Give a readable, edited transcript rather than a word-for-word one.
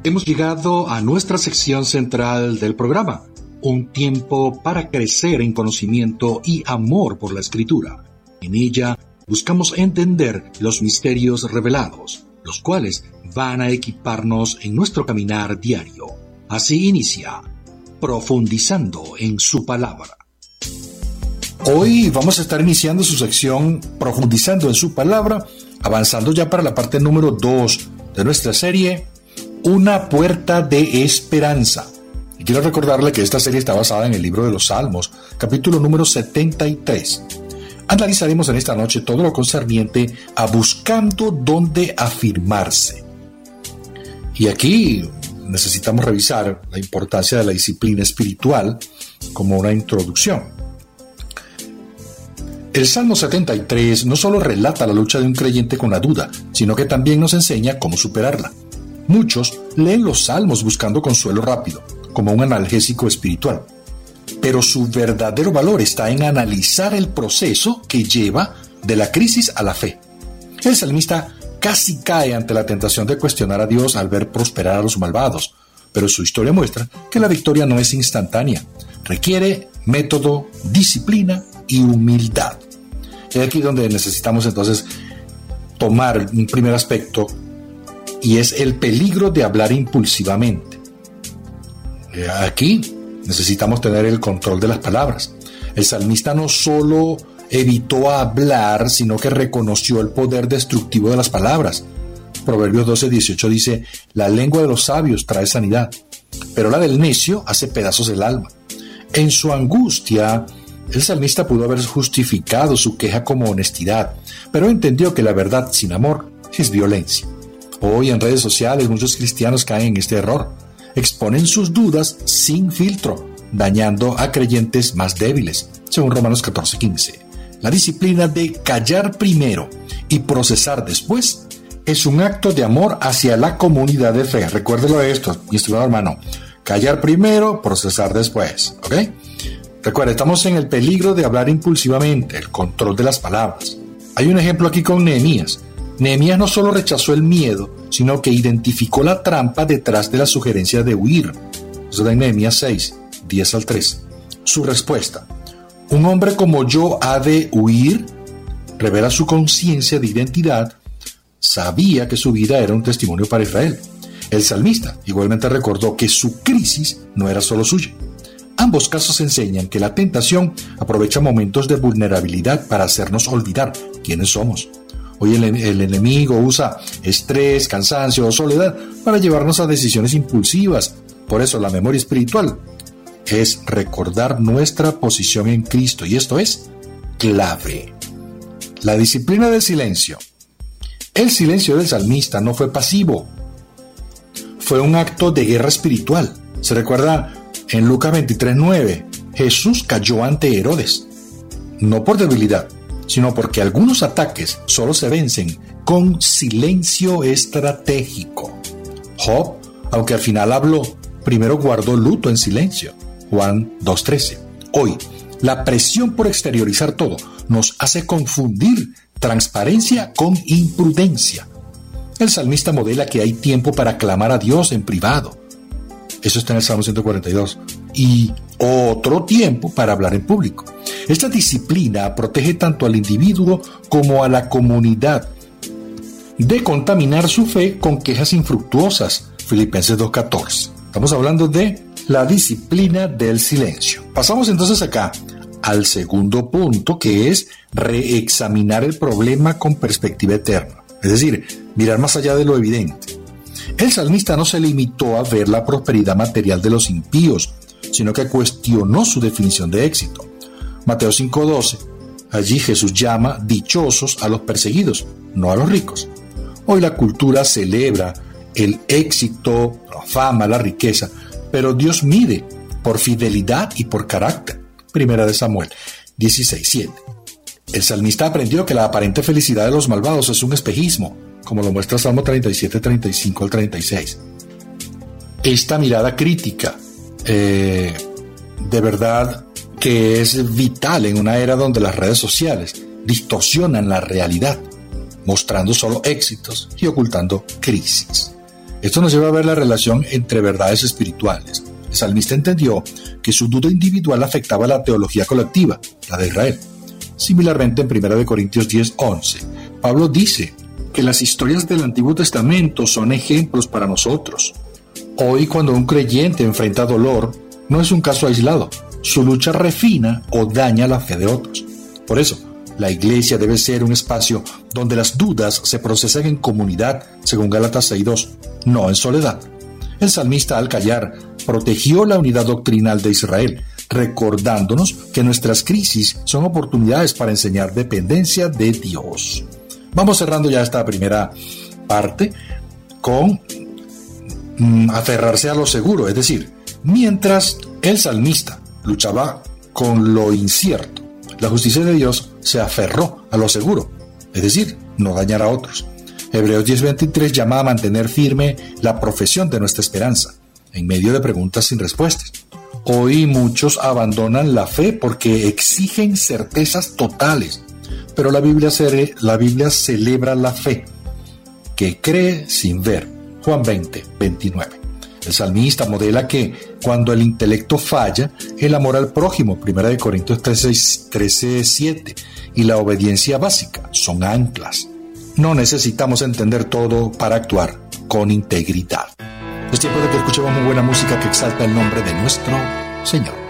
Hemos llegado a nuestra sección central del programa, un tiempo para crecer en conocimiento y amor por la Escritura. En ella buscamos entender los misterios revelados, los cuales van a equiparnos en nuestro caminar diario. Así inicia, Profundizando en su Palabra. Hoy vamos a estar iniciando su sección Profundizando en su Palabra, avanzando ya para la parte número 2 de nuestra serie, Una puerta de esperanza. Y quiero recordarle que esta serie está basada en el libro de los Salmos, capítulo número 73. Analizaremos en esta noche todo lo concerniente a buscando dónde afirmarse. Y aquí necesitamos revisar la importancia de la disciplina espiritual como una introducción. El Salmo 73 no solo relata la lucha de un creyente con la duda, sino que también nos enseña cómo superarla. Muchos leen los Salmos buscando consuelo rápido, como un analgésico espiritual. Pero su verdadero valor está en analizar el proceso que lleva de la crisis a la fe. El salmista casi cae ante la tentación de cuestionar a Dios al ver prosperar a los malvados, pero su historia muestra que la victoria no es instantánea, requiere método, disciplina y humildad. Es aquí donde necesitamos entonces tomar un primer aspecto, y es el peligro de hablar impulsivamente. Aquí necesitamos tener el control de las palabras. El salmista no solo evitó hablar, sino que reconoció el poder destructivo de las palabras. Proverbios 12:18 dice: la lengua de los sabios trae sanidad, pero la del necio hace pedazos el alma. En su angustia, el salmista pudo haber justificado su queja como honestidad, pero entendió que la verdad sin amor es violencia. Hoy en redes sociales muchos cristianos caen en este error. Exponen sus dudas sin filtro, dañando a creyentes más débiles, según Romanos 14:15. La disciplina de callar primero y procesar después es un acto de amor hacia la comunidad de fe. Recuérdelo esto, mi estimado hermano. Callar primero, procesar después, ¿ok? Recuerda, estamos en el peligro de hablar impulsivamente, el control de las palabras. Hay un ejemplo aquí con Nehemías. Nehemías no solo rechazó el miedo, sino que identificó la trampa detrás de la sugerencia de huir. Eso da en Nehemías 6, 10 al 13. Su respuesta: un hombre como yo ha de huir, revela su conciencia de identidad. Sabía que su vida era un testimonio para Israel. El salmista igualmente recordó que su crisis no era solo suya. Ambos casos enseñan que la tentación aprovecha momentos de vulnerabilidad para hacernos olvidar quiénes somos. Hoy el enemigo usa estrés, cansancio o soledad para llevarnos a decisiones impulsivas. Por eso la memoria espiritual es recordar nuestra posición en Cristo, y esto es clave. La disciplina del silencio. El silencio del salmista no fue pasivo, fue un acto de guerra espiritual. Se recuerda en Lucas 23:9, Jesús cayó ante Herodes, no por debilidad, sino porque algunos ataques solo se vencen con silencio estratégico. Job, aunque al final habló, primero guardó luto en silencio. Juan 2:13. Hoy, la presión por exteriorizar todo nos hace confundir transparencia con imprudencia. El salmista modela que hay tiempo para clamar a Dios en privado. Eso está en el Salmo 142. Y otro tiempo para hablar en público. Esta disciplina protege tanto al individuo como a la comunidad de contaminar su fe con quejas infructuosas. Filipenses 2:14. Estamos hablando de la disciplina del silencio. Pasamos entonces acá al segundo punto, que es reexaminar el problema con perspectiva eterna. Es decir, mirar más allá de lo evidente. El salmista no se limitó a ver la prosperidad material de los impíos, sino que cuestionó su definición de éxito. Mateo 5:12. Allí Jesús llama dichosos a los perseguidos, no a los ricos. Hoy la cultura celebra el éxito, la fama, la riqueza, pero Dios mide por fidelidad y por carácter. Primera de Samuel 16:7. El salmista aprendió que la aparente felicidad de los malvados es un espejismo, como lo muestra Salmo 37, 35 al 36. Esta mirada crítica, de verdad que es vital en una era donde las redes sociales distorsionan la realidad, mostrando solo éxitos y ocultando crisis. Esto nos lleva a ver la relación entre verdades espirituales. El salmista entendió que su duda individual afectaba la teología colectiva, la de Israel. Similarmente, en 1 Corintios 10:11, Pablo dice que las historias del Antiguo Testamento son ejemplos para nosotros. Hoy, cuando un creyente enfrenta dolor, no es un caso aislado. Su lucha refina o daña la fe de otros. Por eso, la iglesia debe ser un espacio donde las dudas se procesan en comunidad, según Gálatas 6:2, no en soledad. El salmista, al callar, protegió la unidad doctrinal de Israel, recordándonos que nuestras crisis son oportunidades para enseñar dependencia de Dios. Vamos cerrando ya esta primera parte con aferrarse a lo seguro, es decir, mientras el salmista luchaba con lo incierto, la justicia de Dios se aferró a lo seguro, es decir, no dañar a otros. Hebreos 10:23 llama a mantener firme la profesión de nuestra esperanza, en medio de preguntas sin respuestas. Hoy muchos abandonan la fe porque exigen certezas totales, pero la Biblia celebra la fe, que cree sin ver. Juan 20:29. El salmista modela que cuando el intelecto falla, el amor al prójimo, 1 Corintios 13:7, y la obediencia básica son anclas. No necesitamos entender todo para actuar con integridad. Es tiempo de que escuchemos muy buena música que exalta el nombre de nuestro Señor.